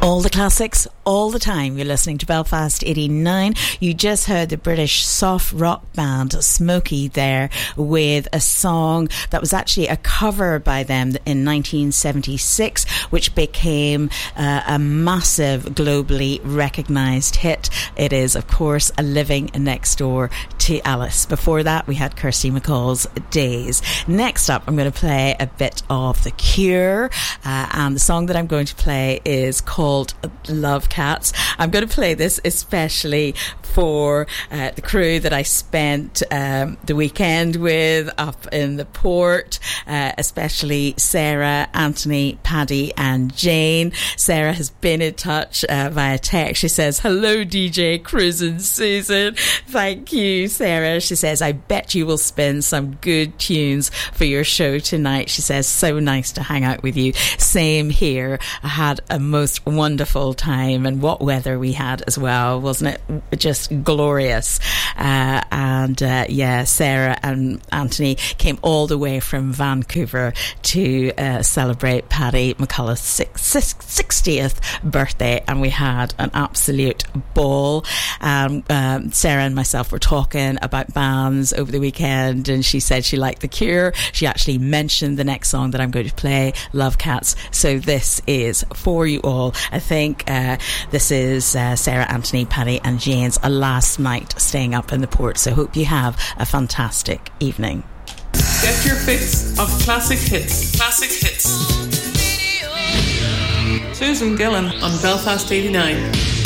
All the classics, all the time. You're listening to Belfast 89. You just heard the British soft rock band Smokey there with a song that was actually a cover by them in 1976, which became a massive, globally recognised hit. It is, of course, A Living Next Door to Alice. Before that, we had Kirsty MacColl's Days. Next up, I'm going to play a bit of The Cure, and the song that I'm going to play is called Love Cats. I'm going to play this especially for the crew that I spent the weekend with up in the port, especially Sarah, Anthony, Paddy and Jane. Sarah has been in touch via text. She says, hello DJ Cruz and Susan. Thank you, Sarah. She says, I bet you will spin some good tunes for your show tonight. She says, so nice to hang out with you. Same here. I had a most wonderful time, and what weather we had as well, wasn't it just glorious? Yeah, Sarah and Anthony came all the way from Vancouver to celebrate Paddy McCullough's 60th birthday, and we had an absolute ball. Sarah and myself were talking about bands over the weekend, and she said she liked The Cure. She actually mentioned the next song that I'm going to play, Love Cats. So this is for you all. I think this is Sarah, Anthony, Paddy and Jane's last night staying up in the port. So hope you have a fantastic evening. Get your fix of classic hits. Classic hits. Susan Gillan on Belfast 89.